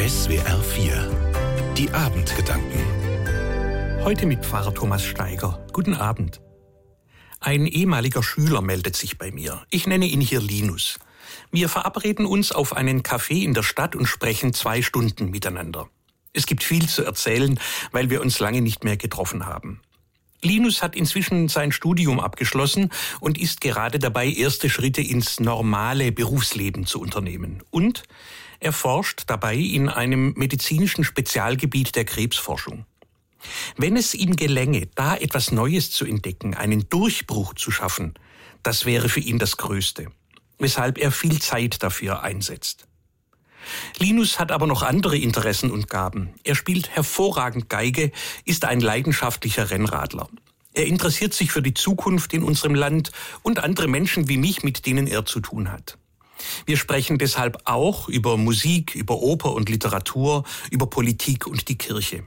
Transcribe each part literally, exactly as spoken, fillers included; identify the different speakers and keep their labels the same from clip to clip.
Speaker 1: S W R vier. Die Abendgedanken.
Speaker 2: Heute mit Pfarrer Thomas Steiger. Guten Abend. Ein ehemaliger Schüler meldet sich bei mir. Ich nenne ihn hier Linus. Wir verabreden uns auf einen Café in der Stadt und sprechen zwei Stunden miteinander. Es gibt viel zu erzählen, weil wir uns lange nicht mehr getroffen haben. Linus hat inzwischen sein Studium abgeschlossen und ist gerade dabei, erste Schritte ins normale Berufsleben zu unternehmen. Und er forscht dabei in einem medizinischen Spezialgebiet der Krebsforschung. Wenn es ihm gelänge, da etwas Neues zu entdecken, einen Durchbruch zu schaffen, das wäre für ihn das Größte, weshalb er viel Zeit dafür einsetzt. Linus hat aber noch andere Interessen und Gaben. Er spielt hervorragend Geige, ist ein leidenschaftlicher Rennradler. Er interessiert sich für die Zukunft in unserem Land und andere Menschen wie mich, mit denen er zu tun hat. Wir sprechen deshalb auch über Musik, über Oper und Literatur, über Politik und die Kirche.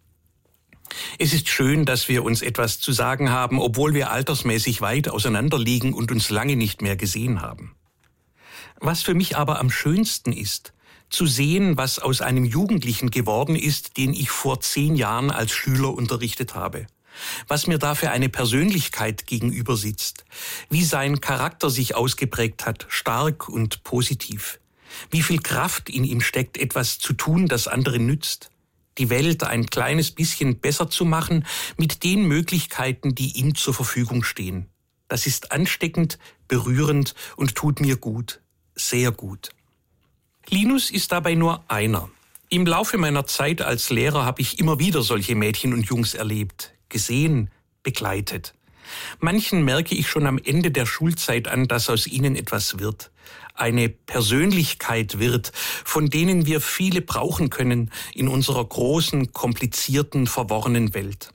Speaker 2: Es ist schön, dass wir uns etwas zu sagen haben, obwohl wir altersmäßig weit auseinander liegen und uns lange nicht mehr gesehen haben. Was für mich aber am schönsten ist, zu sehen, was aus einem Jugendlichen geworden ist, den ich vor zehn Jahren als Schüler unterrichtet habe. Was mir da für eine Persönlichkeit gegenüber sitzt, wie sein Charakter sich ausgeprägt hat, stark und positiv. Wie viel Kraft in ihm steckt, etwas zu tun, das anderen nützt. Die Welt ein kleines bisschen besser zu machen mit den Möglichkeiten, die ihm zur Verfügung stehen. Das ist ansteckend, berührend und tut mir gut, sehr gut. Linus ist dabei nur einer. Im Laufe meiner Zeit als Lehrer habe ich immer wieder solche Mädchen und Jungs erlebt, gesehen, begleitet. Manchen merke ich schon am Ende der Schulzeit an, dass aus ihnen etwas wird. Eine Persönlichkeit wird, von denen wir viele brauchen können in unserer großen, komplizierten, verworrenen Welt.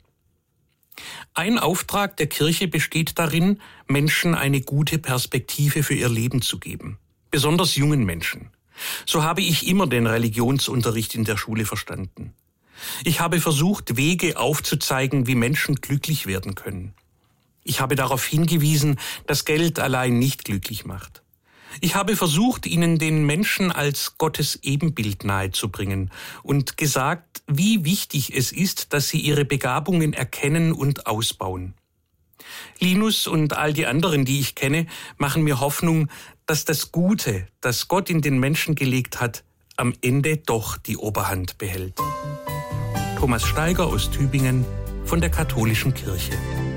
Speaker 2: Ein Auftrag der Kirche besteht darin, Menschen eine gute Perspektive für ihr Leben zu geben. Besonders jungen Menschen. So habe ich immer den Religionsunterricht in der Schule verstanden. Ich habe versucht, Wege aufzuzeigen, wie Menschen glücklich werden können. Ich habe darauf hingewiesen, dass Geld allein nicht glücklich macht. Ich habe versucht, ihnen den Menschen als Gottes Ebenbild nahezubringen und gesagt, wie wichtig es ist, dass sie ihre Begabungen erkennen und ausbauen. Linus und all die anderen, die ich kenne, machen mir Hoffnung, dass das Gute, das Gott in den Menschen gelegt hat, am Ende doch die Oberhand behält. Thomas Steiger aus Tübingen von der Katholischen Kirche.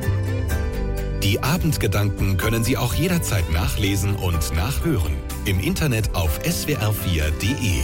Speaker 1: Die Abendgedanken können Sie auch jederzeit nachlesen und nachhören. Im Internet auf S W R vier Punkt de.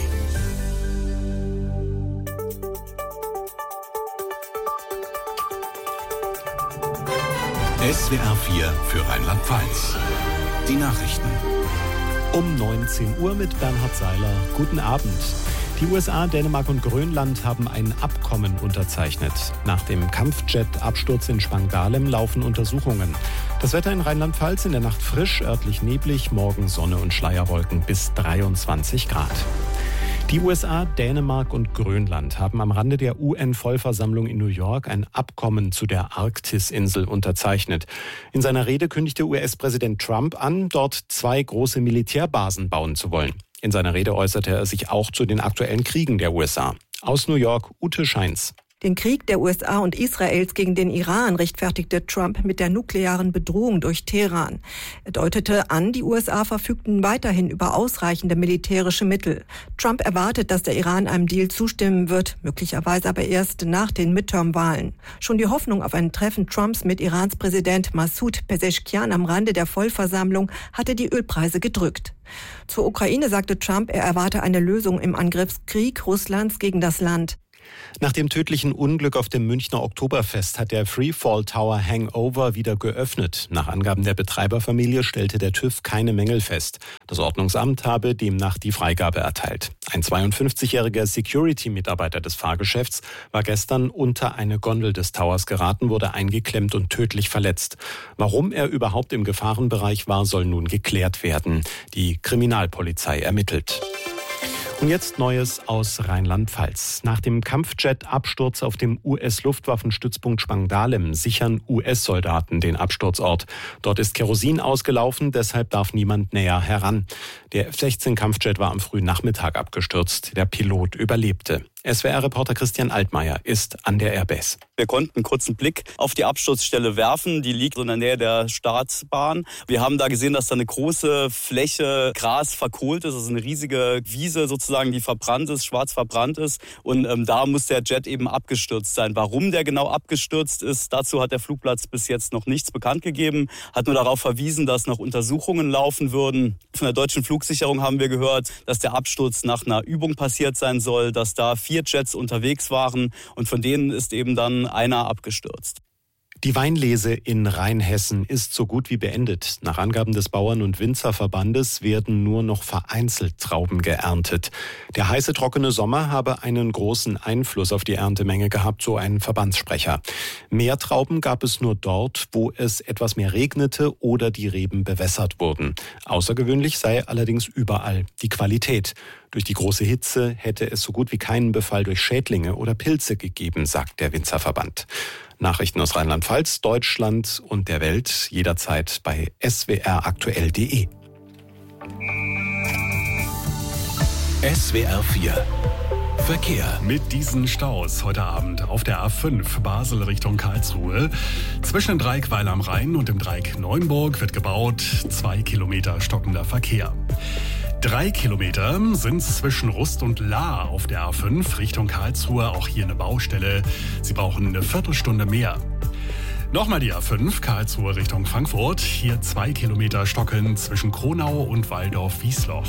Speaker 1: S W R vier für Rheinland-Pfalz. Die Nachrichten.
Speaker 3: Um neunzehn Uhr mit Bernhard Seiler. Guten Abend. Die U S A, Dänemark und Grönland haben ein Abkommen unterzeichnet. Nach dem Kampfjet-Absturz in Spangalem laufen Untersuchungen. Das Wetter in Rheinland-Pfalz in der Nacht frisch, örtlich neblig, morgen Sonne und Schleierwolken bis dreiundzwanzig Grad. Die U S A, Dänemark und Grönland haben am Rande der U N-Vollversammlung in New York ein Abkommen zu der Arktis-Insel unterzeichnet. In seiner Rede kündigte U S-Präsident Trump an, dort zwei große Militärbasen bauen zu wollen. In seiner Rede äußerte er sich auch zu den aktuellen Kriegen der U S A. Aus New York, Ute Scheins.
Speaker 4: Den Krieg der U S A und Israels gegen den Iran rechtfertigte Trump mit der nuklearen Bedrohung durch Teheran. Er deutete an, die U S A verfügten weiterhin über ausreichende militärische Mittel. Trump erwartet, dass der Iran einem Deal zustimmen wird, möglicherweise aber erst nach den Midterm-Wahlen. Schon die Hoffnung auf ein Treffen Trumps mit Irans Präsident Massoud Pezeshkian am Rande der Vollversammlung hatte die Ölpreise gedrückt. Zur Ukraine sagte Trump, er erwarte eine Lösung im Angriffskrieg Russlands gegen das Land.
Speaker 3: Nach dem tödlichen Unglück auf dem Münchner Oktoberfest hat der Freefall Tower Hangover wieder geöffnet. Nach Angaben der Betreiberfamilie stellte der TÜV keine Mängel fest. Das Ordnungsamt habe demnach die Freigabe erteilt. Ein zweiundfünfzigjähriger Security-Mitarbeiter des Fahrgeschäfts war gestern unter eine Gondel des Towers geraten, wurde eingeklemmt und tödlich verletzt. Warum er überhaupt im Gefahrenbereich war, soll nun geklärt werden. Die Kriminalpolizei ermittelt. Und jetzt Neues aus Rheinland-Pfalz. Nach dem Kampfjet-Absturz auf dem U S-Luftwaffenstützpunkt Spangdahlem sichern U S-Soldaten den Absturzort. Dort ist Kerosin ausgelaufen, deshalb darf niemand näher heran. Der F sechzehn Kampfjet war am frühen Nachmittag abgestürzt. Der Pilot überlebte. S W R-Reporter Christian Altmaier ist an der Airbase.
Speaker 5: Wir konnten einen kurzen Blick auf die Absturzstelle werfen. Die liegt in der Nähe der Startbahn. Wir haben da gesehen, dass da eine große Fläche Gras verkohlt ist. Das ist eine riesige Wiese sozusagen, die verbrannt ist, schwarz verbrannt ist. Und ähm, da muss der Jet eben abgestürzt sein. Warum der genau abgestürzt ist, dazu hat der Flugplatz bis jetzt noch nichts bekannt gegeben. Hat nur darauf verwiesen, dass noch Untersuchungen laufen würden. Von der deutschen Flugsicherung haben wir gehört, dass der Absturz nach einer Übung passiert sein soll, dass da vier Jets unterwegs waren und von denen ist eben dann einer abgestürzt.
Speaker 3: Die Weinlese in Rheinhessen ist so gut wie beendet. Nach Angaben des Bauern- und Winzerverbandes werden nur noch vereinzelt Trauben geerntet. Der heiße, trockene Sommer habe einen großen Einfluss auf die Erntemenge gehabt, so ein Verbandssprecher. Mehr Trauben gab es nur dort, wo es etwas mehr regnete oder die Reben bewässert wurden. Außergewöhnlich sei allerdings überall die Qualität. Durch die große Hitze hätte es so gut wie keinen Befall durch Schädlinge oder Pilze gegeben, sagt der Winzerverband. Nachrichten aus Rheinland-Pfalz, Deutschland und der Welt jederzeit bei s w r aktuell punkt d e.
Speaker 1: S W R vier Verkehr.
Speaker 6: Mit diesen Staus heute Abend auf der A fünf Basel Richtung Karlsruhe. Zwischen Dreieckweil am Rhein und dem Dreieck Neunburg wird gebaut. Zwei Kilometer stockender Verkehr. Drei Kilometer sind zwischen Rust und Lahr auf der A fünf Richtung Karlsruhe. Auch hier eine Baustelle. Sie brauchen eine Viertelstunde mehr. Nochmal die A fünf Karlsruhe Richtung Frankfurt. Hier zwei Kilometer stocken zwischen Kronau und Waldorf-Wiesloch.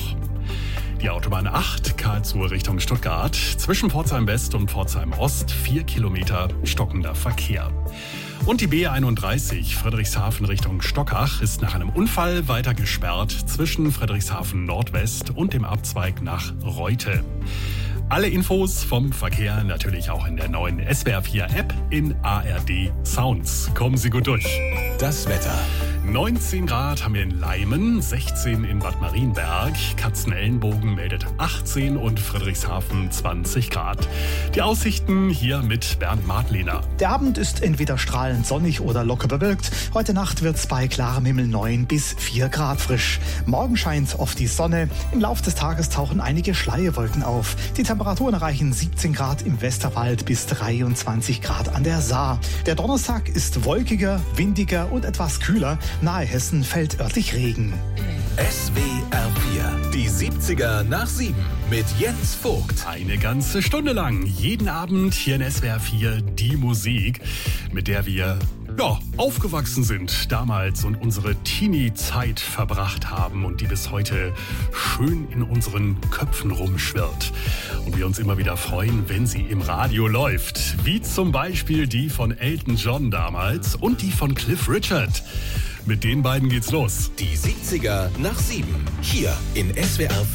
Speaker 6: Die Autobahn acht Karlsruhe Richtung Stuttgart. Zwischen Pforzheim West und Pforzheim Ost vier Kilometer stockender Verkehr. Und die B einunddreißig Friedrichshafen Richtung Stockach ist nach einem Unfall weiter gesperrt zwischen Friedrichshafen Nordwest und dem Abzweig nach Reute. Alle Infos vom Verkehr natürlich auch in der neuen S W R vier App in A R D Sounds. Kommen Sie gut durch.
Speaker 1: Das Wetter.
Speaker 6: neunzehn Grad haben wir in Leimen, sechzehn in Bad Marienberg, Katzenelnbogen meldet achtzehn und Friedrichshafen zwanzig Grad. Die Aussichten hier mit Bernd Martlehner.
Speaker 7: Der Abend ist entweder strahlend sonnig oder locker bewölkt. Heute Nacht wird es bei klarem Himmel neun bis vier Grad frisch. Morgen scheint oft die Sonne. Im Laufe des Tages tauchen einige Schleierwolken auf. Die Temperaturen erreichen siebzehn Grad im Westerwald bis dreiundzwanzig Grad an der Saar. Der Donnerstag ist wolkiger, windiger und etwas kühler. Nahe Hessen fällt örtlich Regen.
Speaker 1: S W R vier, die siebziger nach sieben mit Jens Vogt.
Speaker 6: Eine ganze Stunde lang, jeden Abend hier in S W R vier die Musik, mit der wir ja, aufgewachsen sind damals und unsere Teenie-Zeit verbracht haben und die bis heute schön in unseren Köpfen rumschwirrt. Und wir uns immer wieder freuen, wenn sie im Radio läuft. Wie zum Beispiel die von Elton John damals und die von Cliff Richard. Mit den beiden geht's los.
Speaker 1: Die siebziger nach sieben, hier in S W R vier.